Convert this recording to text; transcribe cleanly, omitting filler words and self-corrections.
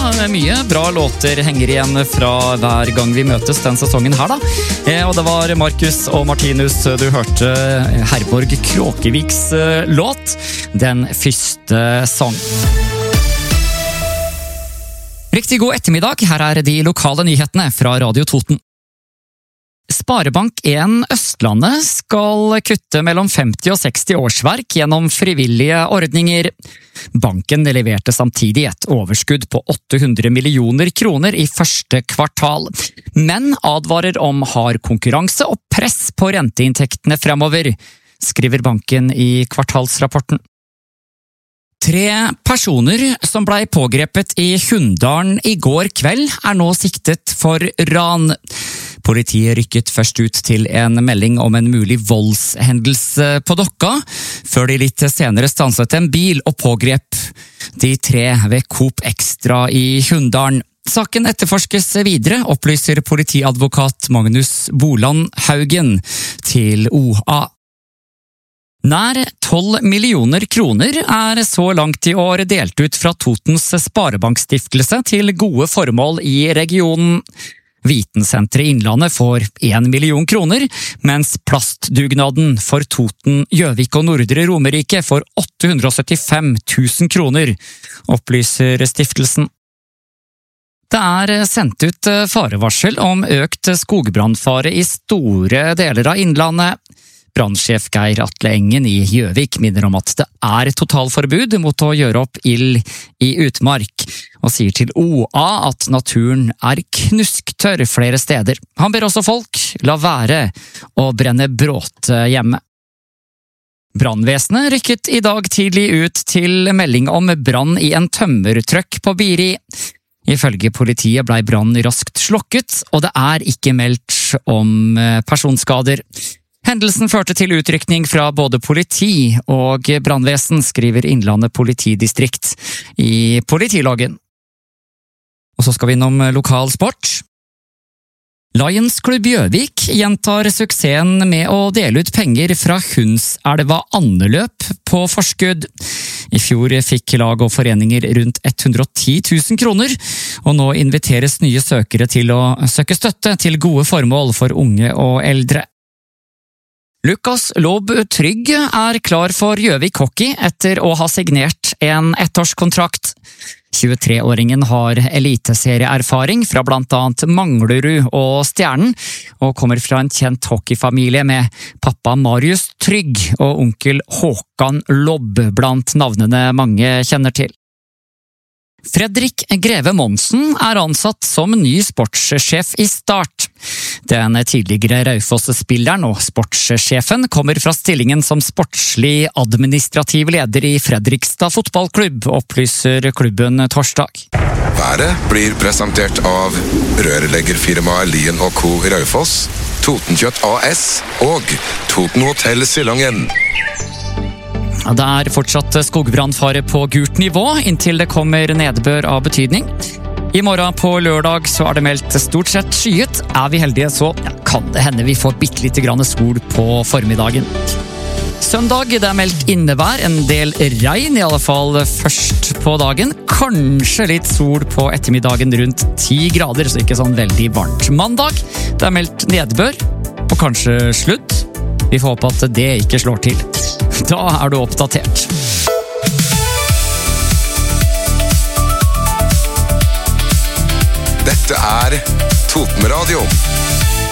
mye bra låter henger igjen fra hver gang vi møtes den sesongen her da. Og det var Markus og Martinus, du hørte Herborg Kråkeviks låt, Den første sang. Riktig god ettermiddag, her er de lokale nyhetene fra Radio Toten. Sparebank1 Østlandet skal kutte mellom 50 og 60 årsverk gjennom frivillige ordninger. Banken leverte samtidig et overskudd på 800 millioner kroner i første kvartal, men advarer om hard konkurranse og press på renteinntektene fremover, skriver banken i kvartalsrapporten. 3 personer som ble pågrepet i Hunndalen i går kveld er nå siktet for ran. Politiet rykket først ut til en melding om en mulig voldshendelse på Dokka, før de litt senere stanset en bil og pågrep de 3 ved Coop Extra i Hunndalen. Saken etterforskes videre, opplyser politiadvokat Magnus Boland Haugen til OA. Nær 12 millioner kroner er så langt i år delt ut fra Totens Sparebankstiftelse til gode formål i regionen. Vitensenteret Innlandet får 1 million kroner, mens plastdugnaden for Toten, Gjøvik og Nordre Romerike får 875 000 kroner, opplyser stiftelsen. Det er sendt ut farevarsel om økt skogbrannfare i store deler av Innlandet. Brannsjef Geir Atle Engen i Gjøvik minner om at det er totalforbud mot å gjøre opp ild i utmark, og sier til OA at naturen er knusktørr flere steder. Han ber også folk la være å brenne bråte hjemme. Brannvesenet rykket i dag tidlig ut til melding om brann i en tømmertrøkk på Biri. Ifølge politiet ble brannen raskt slokket, og det er ikke meldt om personskader. Hendelsen førte til utrykning fra både politi og brannvesen, skriver Innlandet politidistrikt i politiloggen. Og så skal vi innom lokal sport. Lions Klubb Gjøvik gjentar suksessen med å dele ut penger fra Hundselva andeløp på forskudd. I fjor fikk lag og foreninger rundt 110 000 kroner, og nå inviteres nye søkere til å søke støtte til gode formål for unge og eldre. Lukas Lob Trygg er klar for Gjøvik Hockey etter å ha signert en 1-årskontrakt. 23-åringen har eliteserieerfaring fra blant annet Manglerud og Stjernen, og kommer fra en kjent hockeyfamilie med pappa Marius Trygg og onkel Håkan Lobb blant navnene mange kjenner til. Fredrik Greve Monsen er ansatt som ny sportssjef i Start. Den tidligere Raufoss-spilleren og sportssjefen kommer fra stillingen som sportslig administrativ leder i Fredrikstad fotballklubb, opplyser klubben torsdag. Været blir presentert av rørleggerfirmaet Lien & Co. i Raufoss, Totenkjøtt AS og Toten Hotel Silangen. Det er fortsatt skogbrannfare på gult nivå, inntil det kommer nedbør av betydning. I morgen på lørdag så er det meldt stort sett skyet. Er vi heldige så kan det hende vi får bitte lite grann sol på formiddagen. Søndag det er meldt innevær, en del regn i alle fall først på dagen. Kanskje litt sol på ettermiddagen rundt 10 grader, så ikke sånn veldig varmt. Mandag det er meldt nedbør, og kanskje sludd. Vi får håpe at det ikke slår til. Da er du oppdatert. Dette er Toten Radio.